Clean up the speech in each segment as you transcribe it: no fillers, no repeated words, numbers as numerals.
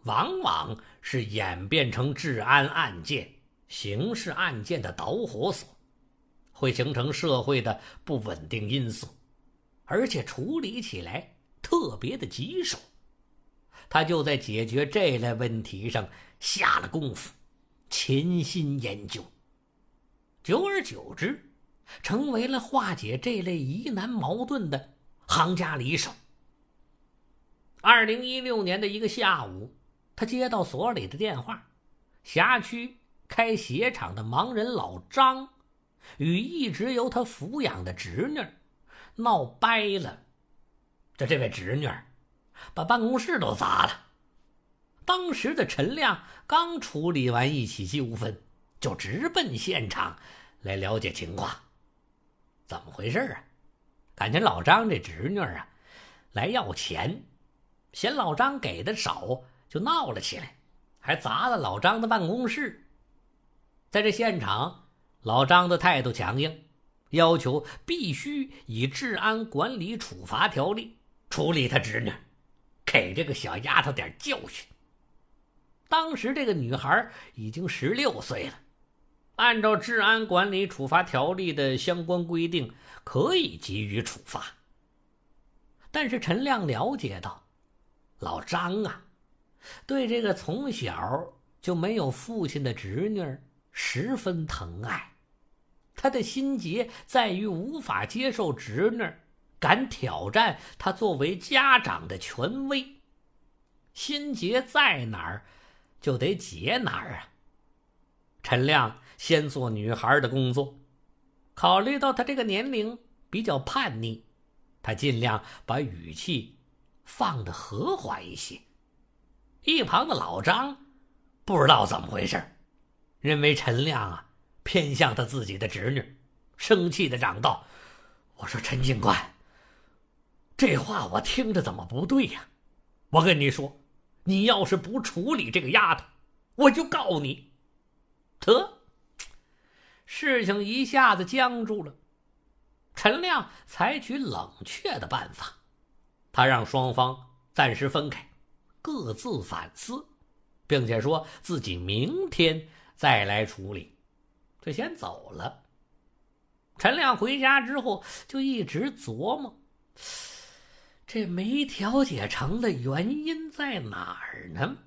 往往是演变成治安案件、刑事案件的导火索，会形成社会的不稳定因素，而且处理起来特别的棘手。他就在解决这类问题上下了功夫，潜心研究，久而久之，成为了化解这类疑难矛盾的行家里手。2016年的一个下午，他接到所里的电话，辖区开鞋厂的盲人老张与一直由他抚养的侄女闹掰了。这位侄女把办公室都砸了。当时的陈亮刚处理完一起纠纷，就直奔现场来了解情况。怎么回事啊？感情老张这侄女来要钱，嫌老张给的少，就闹了起来，还砸了老张的办公室。在这现场，老张的态度强硬，要求必须以治安管理处罚条例处理他侄女，给这个小丫头点教训。当时这个女孩已经16岁了，按照治安管理处罚条例的相关规定，可以给予处罚。但是陈亮了解到，老张对这个从小就没有父亲的侄女十分疼爱，他的心结在于无法接受侄女敢挑战他作为家长的权威。心结在哪儿，就得解哪儿啊。陈亮先做女孩的工作，考虑到她这个年龄比较叛逆，他尽量把语气放得和缓一些。一旁的老张不知道怎么回事，认为陈亮偏向他自己的侄女，生气地嚷道：“我说陈警官，这话我听着怎么不对呀？我跟你说，你要是不处理这个丫头，我就告你。”得，事情一下子僵住了。陈亮采取冷却的办法，他让双方暂时分开，各自反思，并且说自己明天再来处理，就先走了。陈亮回家之后就一直琢磨，这没调解成的原因在哪儿呢？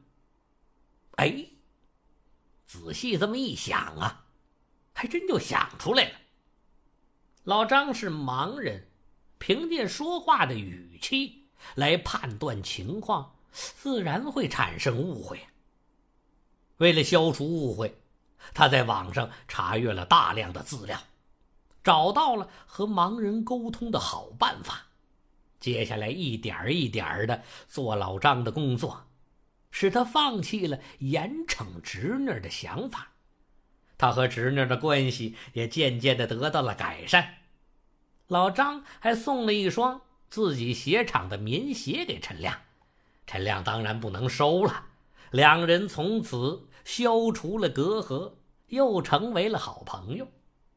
仔细这么一想还真就想出来了。老张是盲人，凭借说话的语气来判断情况，自然会产生误会。为了消除误会，他在网上查阅了大量的资料，找到了和盲人沟通的好办法。接下来一点一点的做老张的工作，使他放弃了严惩侄女的想法。他和侄女的关系也渐渐的得到了改善。老张还送了一双自己鞋厂的棉鞋给陈亮，陈亮当然不能收了。两人从此消除了隔阂，又成为了好朋友。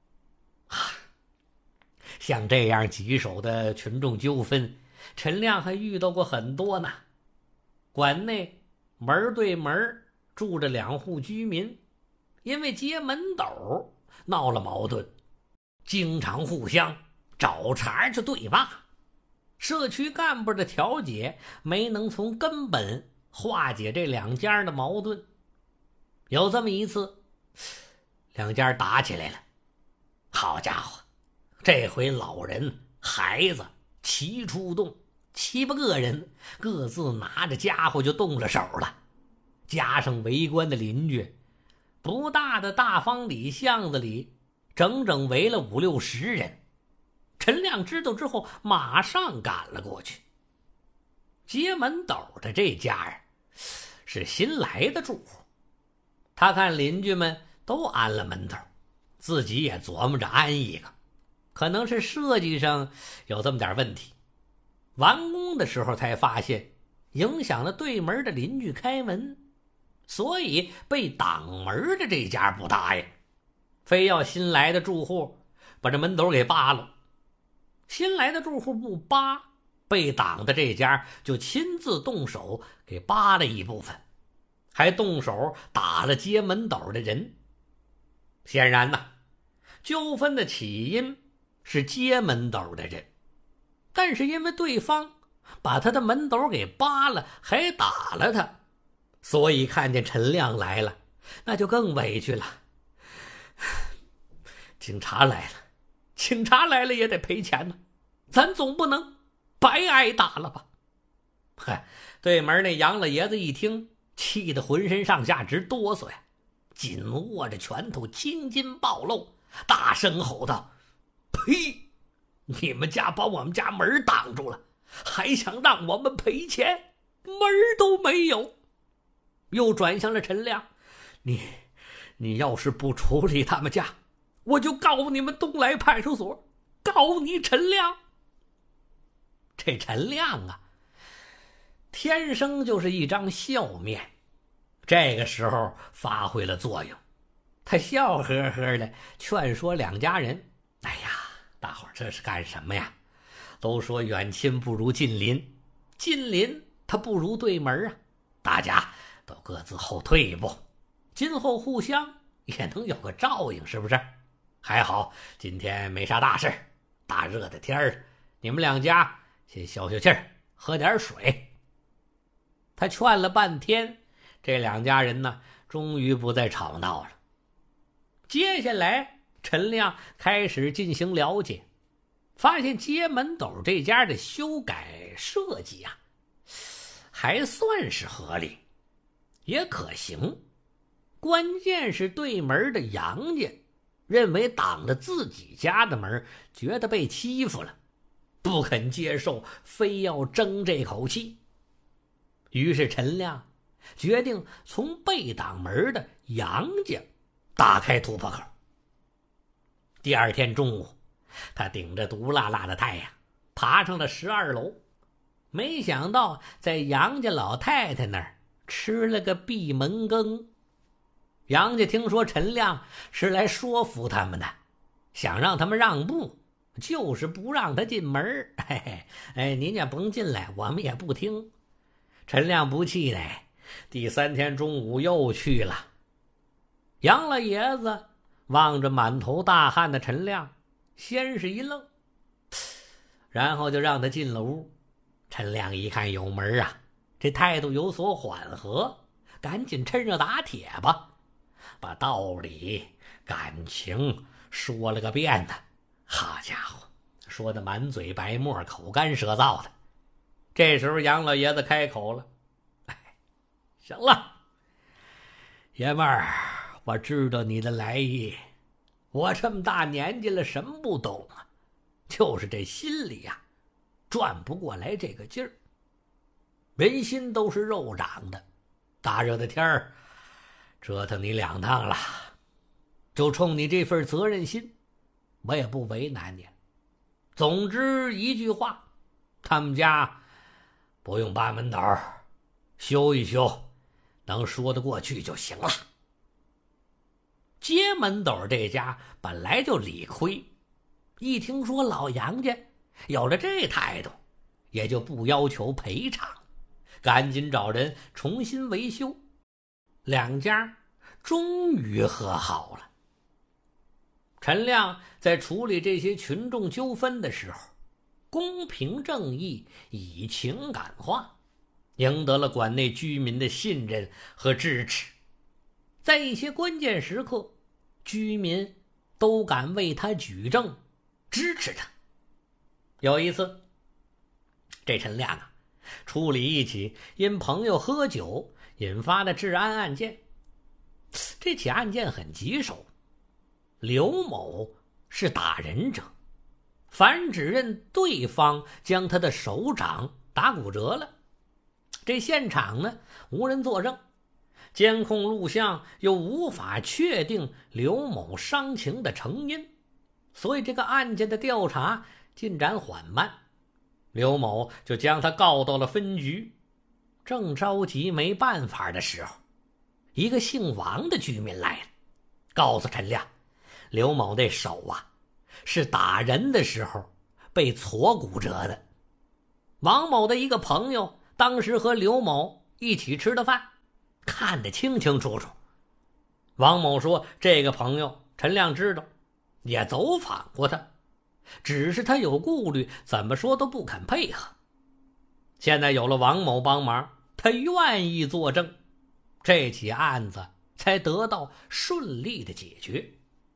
像这样棘手的群众纠纷，陈亮还遇到过很多呢。馆内门对门住着2户居民，因为接门斗闹了矛盾，经常互相找茬就对骂。社区干部的调解没能从根本化解这两家的矛盾。有这么一次，两家打起来了，好家伙，这回老人孩子齐出动，7、8个人各自拿着家伙就动了手了，加上围观的邻居，不大的大方里巷子里整整围了5、60人。陈亮知道之后马上赶了过去。接门斗的这家是新来的住户，他看邻居们都安了门斗，自己也琢磨着安一个，可能是设计上有这么点问题。完工的时候才发现影响了对门的邻居开门，所以被挡门的这家不答应，非要新来的住户把这门斗给扒了。新来的住户不扒，被挡的这家就亲自动手给扒了一部分， 还动手打了接门斗的人。显然纠纷的起因是接门斗的人，但是因为对方把他的门斗给扒了，还打了他，所以看见陈亮来了，那就更委屈了。警察来了，警察来了也得赔钱呢，咱总不能白挨打了吧？嗨，对门那杨老爷子一听，气得浑身上下直哆嗦呀，紧握着拳头，青筋暴露，大声吼道：“呸！你们家把我们家门挡住了，还想让我们赔钱？门都没有！”又转向了陈亮：“你要是不处理他们家，我就告你们东来派出所，告你陈亮。”这陈亮天生就是一张笑面，这个时候发挥了作用。他笑呵呵的劝说两家人：“哎呀，大伙儿这是干什么呀？都说远亲不如近邻，近邻他不如对门啊！大家都各自后退一步，今后互相也能有个照应，是不是？还好今天没啥大事，大热的天儿，你们两家先消消气儿，喝点水。”他劝了半天，这两家人终于不再吵闹了。接下来陈亮开始进行了解，发现接门斗这家的修改设计还算是合理，也可行。关键是对门的杨家认为挡着自己家的门，觉得被欺负了，不肯接受，非要争这口气。于是陈亮决定从被挡门的杨家打开突破口。第二天中午，他顶着毒辣辣的太阳爬上了12楼，没想到在杨家老太太那儿吃了个闭门羹。杨家听说陈亮是来说服他们的，想让他们让步，就是不让他进门。嘿嘿，您也甭进来，我们也不听。陈亮不气馁，第3天中午又去了。杨老爷子望着满头大汗的陈亮，先是一愣，然后就让他进了屋。陈亮一看有门这态度有所缓和，赶紧趁热打铁吧，把道理感情说了个遍呢。好家伙，说的满嘴白沫，口干舌燥的。这时候杨老爷子开口了：“行了，爷们儿，我知道你的来意，我这么大年纪了，什么不懂啊？就是这心里转不过来这个劲儿。人心都是肉长的，大热的天儿折腾你2趟了，就冲你这份责任心，我也不为难你。总之一句话，他们家不用扒门斗，修一修，能说得过去就行了。”接门斗这家本来就理亏，一听说老杨家有了这态度，也就不要求赔偿，赶紧找人重新维修。两家终于和好了。陈亮在处理这些群众纠纷的时候，公平正义，以情感化，赢得了馆内居民的信任和支持。在一些关键时刻，居民都敢为他举证，支持他。有一次，这陈亮处理一起因朋友喝酒引发的治安案件。这起案件很棘手，刘某是打人者，反指认对方将他的手掌打骨折了。这现场无人作证，监控录像又无法确定刘某伤情的成因，所以这个案件的调查进展缓慢。刘某就将他告到了分局。正着急没办法的时候，一个姓王的居民来了，告诉陈亮，刘某那手是打人的时候被挫骨折的。王某的一个朋友当时和刘某一起吃的饭， 看得清清楚楚。王某说，这个朋友陈亮知道，也走访过他，只是他有顾虑，怎么说都不肯配合。现在有了王某帮忙，他愿意作证，这起案子才得到顺利的解决。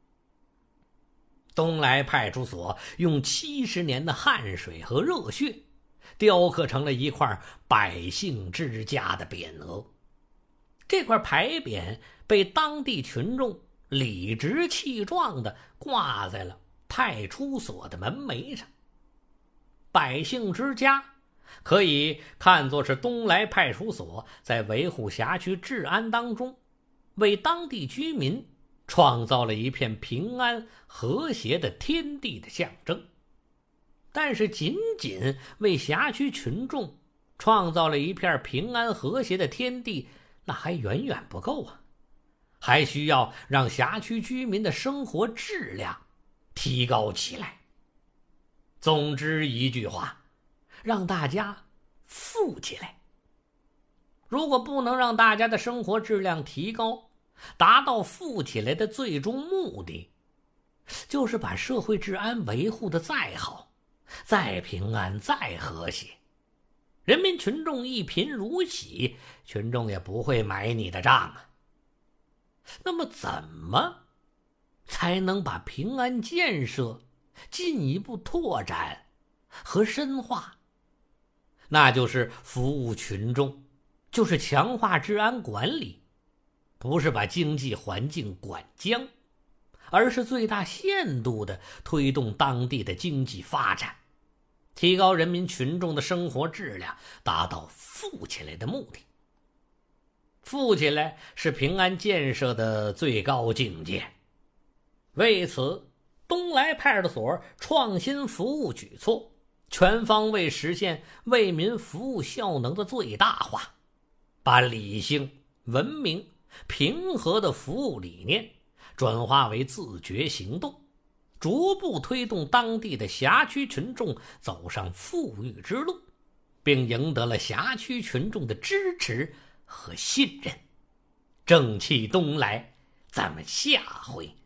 东来派出所用70年的汗水和热血雕刻成了一块百姓之家的匾额。这块牌匾被当地群众理直气壮地挂在了派出所的门楣上。百姓之家可以看作是东来派出所在维护辖区治安当中，为当地居民创造了一片平安和谐的天地的象征。但是仅仅为辖区群众创造了一片平安和谐的天地，那还远远不够啊，还需要让辖区居民的生活质量提高起来。总之一句话，让大家富起来。如果不能让大家的生活质量提高，达到富起来的最终目的，就是把社会治安维护的再好，再平安，再和谐，人民群众一贫如洗，群众也不会买你的账啊。那么怎么才能把平安建设进一步拓展和深化？那就是服务群众，就是强化治安管理，不是把经济环境管僵，而是最大限度地推动当地的经济发展，提高人民群众的生活质量，达到富起来的目的。富起来是平安建设的最高境界。为此，东来派出所创新服务举措，全方位实现为民服务效能的最大化，把理性、文明、平和的服务理念转化为自觉行动，逐步推动当地的辖区群众走上富裕之路，并赢得了辖区群众的支持和信任。正气东来，咱们下回